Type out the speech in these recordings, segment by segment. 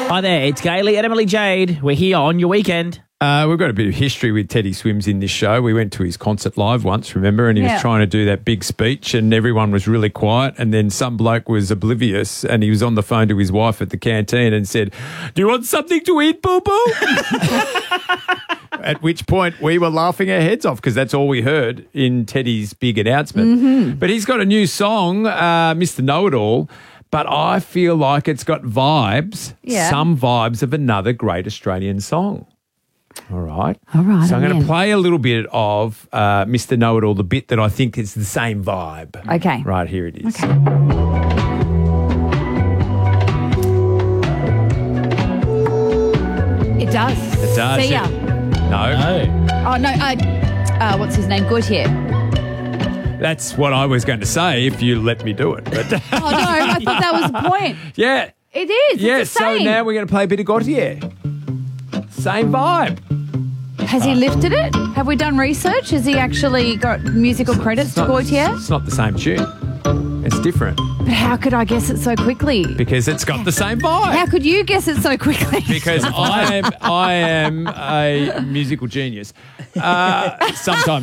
Hi there, it's Gailey and Emily Jade. We're here on your weekend. We've got a bit of history with Teddy Swims in this show. We went to his concert live once, remember? And he was trying to do that big speech and everyone was really quiet. And then some bloke was oblivious and he was on the phone to his wife at the canteen and said, "Do you want something to eat, boo-boo?" At which point we were laughing our heads off because that's all we heard in Teddy's big announcement. Mm-hmm. But he's got a new song, Mr. Know-It-All. But I feel like it's got vibes, some vibes of another great Australian song. All right. All right. So I'm going to play a little bit of Mr. Know-It-All, the bit that I think is the same vibe. Okay. Right, here it is. Okay. It does. It does. See ya. No. Oh, no. What's his name? Gautier. That's what I was going to say if you let me do it. But Oh, no. I thought that was the point. yeah. It is. Yeah, It's the so same. now we're going to play a bit of Gautier. Same vibe. Has he lifted it? Have we done research? Has he actually got musical credits to Gautier? It's not the same tune. It's different But how could I guess it so quickly? because it's got the same vibe. How could you guess it so quickly? Because I am a musical genius. Sometimes.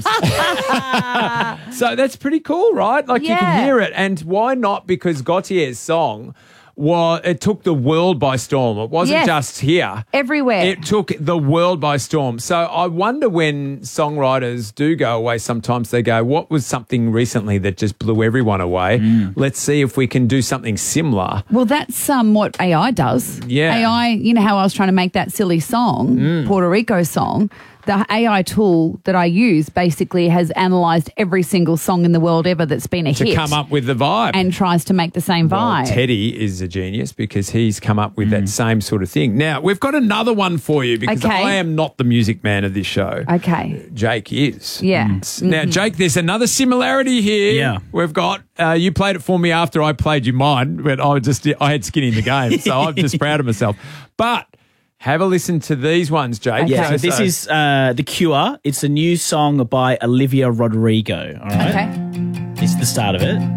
So that's pretty cool, right? Like you Yeah. can hear it. And why not? Because Gautier's song, it took the world by storm. It wasn't Yes. just here. Everywhere. It took the world by storm. So I wonder when songwriters do go away, sometimes they go, what was something recently that just blew everyone away? Let's see if we can do something similar. Well, that's what AI does. Yeah. AI, you know how I was trying to make that silly song, Puerto Rico song? The AI tool that I use basically has analysed every single song in the world ever that's been a To hit come up with the vibe. and tries to make the same Well, vibe. Teddy is a genius because he's come up with that same sort of thing. Now, we've got another one for you because Okay. I am not the music man of this show. Okay. Jake is. Yeah. Now, Jake, there's another similarity here. Yeah. We've got, you played it for me after I played you mine, but I had skin in the game, so I'm just proud of myself. But have a listen to these ones, Jake. Okay. Yeah, so this is The Cure. It's a new song by Olivia Rodrigo. All right. Okay. This is the start of it.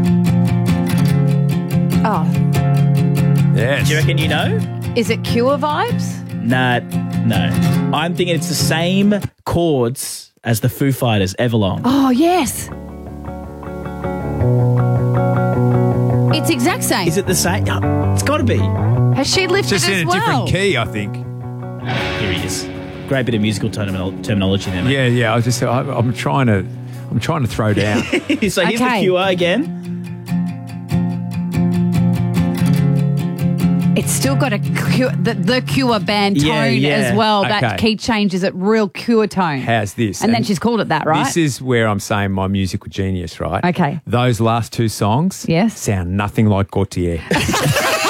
Oh, Yes. Do you reckon you know? is it Cure vibes? Nah, no. I'm thinking it's the same chords as the Foo Fighters, Everlong. Oh, yes. It's exact same. Is it the same? Oh, it's got to be. Has she lifted Just as in a well? different key, I think. Here he is. Great bit of musical terminology there, mate. Yeah. I'm trying to throw down. So here's The Okay. Cure again. It's still got a Cure, the Cure band tone Yeah. as well. Okay. That key changes it real Cure tone. How's this? And then she's called it that, right? This is where I'm saying my musical genius, right? Okay. Those last two songs Yes. sound nothing like Gautier.